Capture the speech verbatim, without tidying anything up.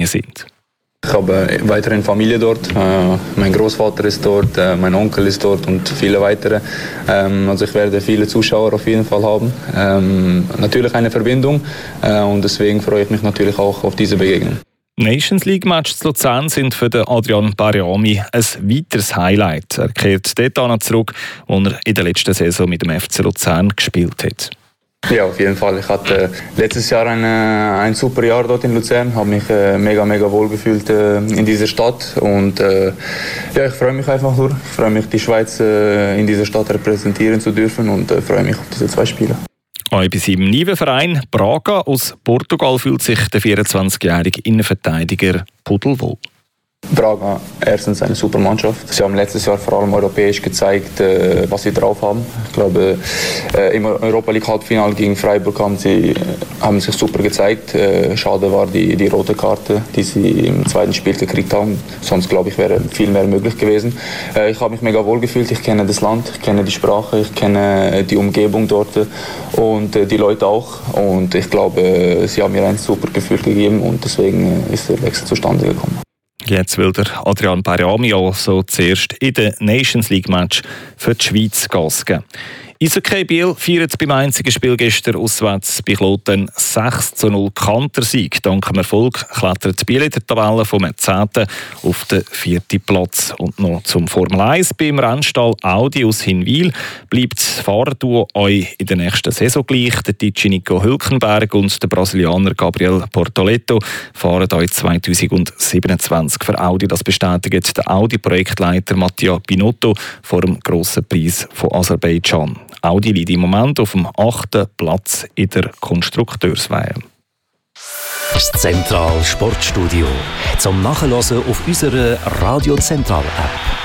sind. Ich habe weiterhin Familie dort. Äh, mein Großvater ist dort, äh, mein Onkel ist dort und viele weitere. Ähm, also ich werde viele Zuschauer auf jeden Fall haben. Ähm, natürlich eine Verbindung äh, und deswegen freue ich mich natürlich auch auf diese Begegnung. Nations League Match zu Luzern sind für den Adrian Barjami ein weiteres Highlight. Er kehrt dort zurück, wo er in der letzten Saison mit dem F C Luzern gespielt hat. Ja, auf jeden Fall. Ich hatte letztes Jahr ein, ein super Jahr dort in Luzern, habe mich äh, mega, mega wohl gefühlt äh, in dieser Stadt und äh, ja, ich freue mich einfach nur. Ich freue mich, die Schweiz äh, in dieser Stadt repräsentieren zu dürfen und äh, freue mich auf diese zwei Spiele. Auch bei seinem neuen Verein Braga aus Portugal fühlt sich der vierundzwanzigjährige Innenverteidiger pudelwohl. Braga, erstens eine super Mannschaft. Sie haben letztes Jahr vor allem europäisch gezeigt, äh, was sie drauf haben. Ich glaube, äh, im Europa League Halbfinale gegen Freiburg haben sie äh, haben sich super gezeigt. Äh, schade war die, die rote Karte, die sie im zweiten Spiel gekriegt haben. Sonst, glaube ich, wäre viel mehr möglich gewesen. Äh, ich habe mich mega wohl gefühlt. Ich kenne das Land, ich kenne die Sprache, ich kenne die Umgebung dort und äh, die Leute auch. Und ich glaube, sie haben mir ein super Gefühl gegeben und deswegen ist der Wechsel zustande gekommen. Jetzt will der Adrian Barjami also zuerst in den Nations League Match für die Schweiz Gas geben. Eishockey Biel feiert beim einzigen Spiel gestern auswärts bei Kloten sechs zu null Kantersieg. Dank dem Erfolg klettert Biel in der Tabelle vom zehnten auf den vierten Platz. Und noch zum Formel eins beim Rennstall Audi aus Hinwil bleibt das Fahrerduo euch in der nächsten Saison gleich. Der Deutsche Nico Hülkenberg und der Brasilianer Gabriel Bortoleto fahren euch zweitausendsiebenundzwanzig für Audi. Das bestätigt der Audi-Projektleiter Mattia Binotto vor dem Grossen Preis von Aserbaidschan. Audi liegt im Moment auf dem achten Platz in der Konstrukteursweihe. Das Zentral Sportstudio zum Nachhören auf unserer Radio Zentral App.